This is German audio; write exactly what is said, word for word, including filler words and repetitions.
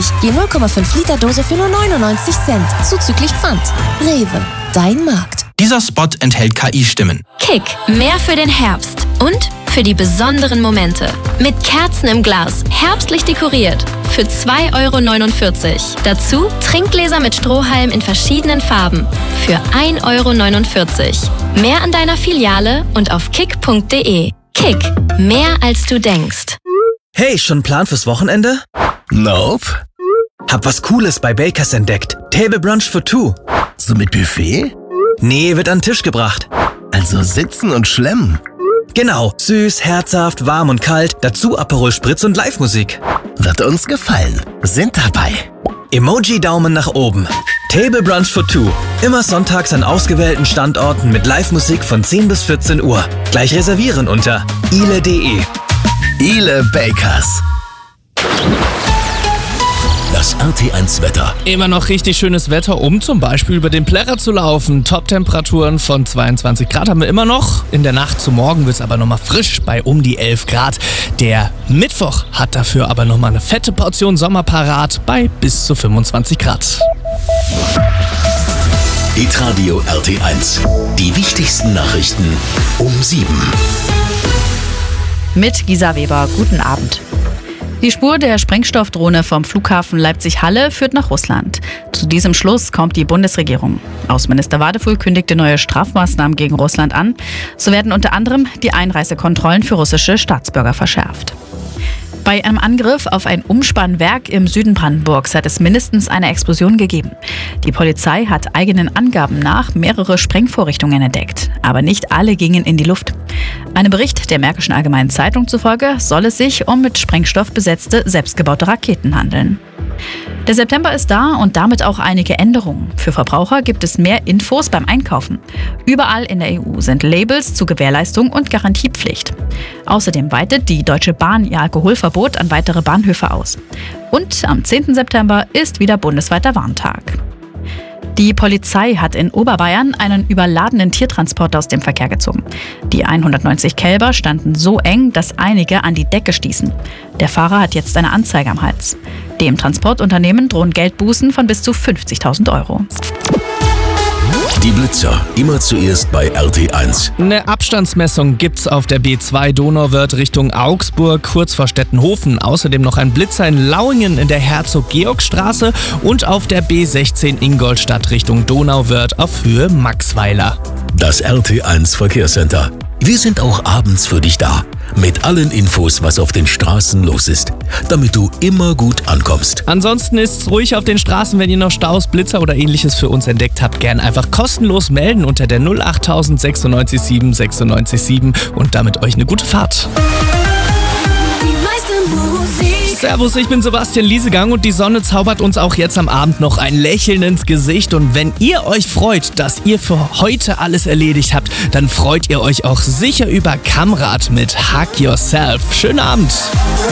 günstig. Je null Komma fünf Liter Dose für nur neunundneunzig Cent. Zuzüglich Pfand. Rewe. Dein Markt. Dieser Spot enthält K I-Stimmen. Kick. Mehr für den Herbst. Und für die besonderen Momente. Mit Kerzen im Glas. Herbstlich dekoriert. Für zwei Euro neunundvierzig. Dazu Trinkgläser mit Strohhalm in verschiedenen Farben. Für ein Euro neunundvierzig. Mehr an deiner Filiale und auf kick punkt de. Kick. Mehr als du denkst. Hey, schon Plan fürs Wochenende? Nope. Hab was Cooles bei Bakers entdeckt. Table Brunch for two. So mit Buffet? Nee, wird an den Tisch gebracht. Also sitzen und schlemmen. Genau. Süß, herzhaft, warm und kalt. Dazu Aperol Spritz und Live-Musik. Wird uns gefallen. Sind dabei. Emoji-Daumen nach oben. Table Brunch for two. Immer sonntags an ausgewählten Standorten mit Live-Musik von zehn bis vierzehn Uhr. Gleich reservieren unter ile punkt de. Ile Bakers. Das R T eins Wetter. Immer noch richtig schönes Wetter, um zum Beispiel über den Plärrer zu laufen. Top-Temperaturen von zweiundzwanzig Grad haben wir immer noch. In der Nacht zu morgen wird es aber nochmal frisch bei um die elf Grad. Der Mittwoch hat dafür aber nochmal eine fette Portion Sommer parat bei bis zu fünfundzwanzig Grad. Hitradio R T eins. Die wichtigsten Nachrichten um sieben. Mit Gisa Weber, guten Abend. Die Spur der Sprengstoffdrohne vom Flughafen Leipzig-Halle führt nach Russland. Zu diesem Schluss kommt die Bundesregierung. Außenminister Wadefuhl kündigte neue Strafmaßnahmen gegen Russland an. So werden unter anderem die Einreisekontrollen für russische Staatsbürger verschärft. Bei einem Angriff auf ein Umspannwerk im Süden Brandenburgs hat es mindestens eine Explosion gegeben. Die Polizei hat eigenen Angaben nach mehrere Sprengvorrichtungen entdeckt. Aber nicht alle gingen in die Luft. Einem Bericht der Märkischen Allgemeinen Zeitung zufolge soll es sich um mit Sprengstoff besetzte, selbstgebaute Raketen handeln. Der September ist da und damit auch einige Änderungen. Für Verbraucher gibt es mehr Infos beim Einkaufen. Überall in der E U sind Labels zu Gewährleistung und Garantiepflicht. Außerdem weitet die Deutsche Bahn ihr Alkoholverbot an weitere Bahnhöfe aus. Und am zehnten September ist wieder bundesweiter Warntag. Die Polizei hat in Oberbayern einen überladenen Tiertransporter aus dem Verkehr gezogen. Die hundertneunzig Kälber standen so eng, dass einige an die Decke stießen. Der Fahrer hat jetzt eine Anzeige am Hals. Dem Transportunternehmen drohen Geldbußen von bis zu fünfzigtausend Euro. Die Blitzer, immer zuerst bei R T eins. Eine Abstandsmessung gibt's auf der B zwei Donauwörth Richtung Augsburg, kurz vor Stettenhofen. Außerdem noch ein Blitzer in Lauingen in der Herzog-Georg-Straße und auf der B sechzehn Ingolstadt Richtung Donauwörth auf Höhe Maxweiler. Das R T eins Verkehrscenter. Wir sind auch abends für dich da. Mit allen Infos, was auf den Straßen los ist. Damit du immer gut ankommst. Ansonsten ist's ruhig auf den Straßen, wenn ihr noch Staus, Blitzer oder ähnliches für uns entdeckt habt. Gern einfach kostenlos melden unter der null acht null null neun sechs sieben sechs neun sieben und damit euch eine gute Fahrt. Servus, ich bin Sebastian Liesegang und die Sonne zaubert uns auch jetzt am Abend noch ein Lächeln ins Gesicht. Und wenn ihr euch freut, dass ihr für heute alles erledigt habt, dann freut ihr euch auch sicher über Kamrad mit Hug Yourself. Schönen Abend!